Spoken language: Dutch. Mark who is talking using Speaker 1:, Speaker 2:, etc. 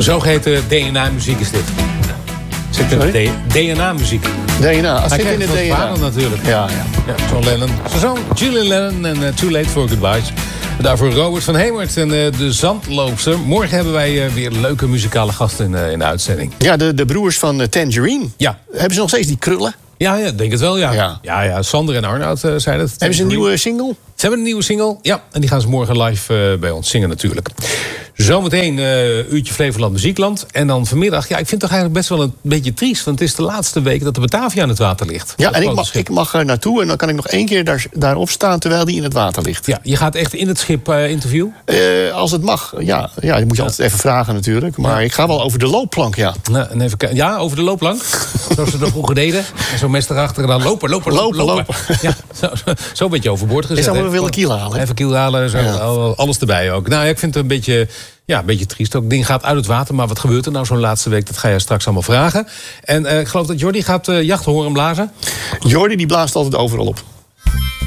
Speaker 1: Zogeheten DNA-muziek is dit. Zit in de DNA-muziek.
Speaker 2: DNA, dat zit in het DNA.
Speaker 1: Vader natuurlijk.
Speaker 2: Ja.
Speaker 1: John Lennon. Zijn zoon Julian Lennon en Too Late for Goodbyes. Daarvoor Robert van Hemert en de Zandloopster. Morgen hebben wij weer leuke muzikale gasten in de uitzending.
Speaker 2: Ja, de broers van Tangerine.
Speaker 1: Ja.
Speaker 2: Hebben ze nog steeds die krullen?
Speaker 1: Ja, denk het wel, ja. Ja, Sander en Arnoud zeiden het.
Speaker 2: Hebben ze een nieuwe single?
Speaker 1: Ze hebben een nieuwe single, ja. En die gaan ze morgen live bij ons zingen natuurlijk. Zometeen uurtje Flevoland Muziekland. En dan vanmiddag, ja, ik vind het toch eigenlijk best wel een beetje triest. Want het is de laatste week dat de Batavia aan het water ligt. Ja,
Speaker 2: en ik mag er naartoe en dan kan ik nog 1 keer daarop staan terwijl die in het water ligt.
Speaker 1: Ja, je gaat echt in het schip interviewen?
Speaker 2: Als het mag, ja. Ja, dat moet je altijd even vragen natuurlijk. Maar ik ga wel over de loopplank, ja.
Speaker 1: Nou, en even ja, over de loopplank. Zoals ze dat vroeger deden. En zo'n mes erachter en dan lopen. Ja, zo een beetje overboord gezet.
Speaker 2: Ik zou willen kiel halen.
Speaker 1: Even kiel halen, zo, alles erbij ook. Nou, ik vind het een beetje triest. Ook het ding gaat uit het water, maar wat gebeurt er nou zo'n laatste week? Dat ga je straks allemaal vragen. En ik geloof dat Jordi gaat jachten horen blazen.
Speaker 2: Jordi die blaast altijd overal op.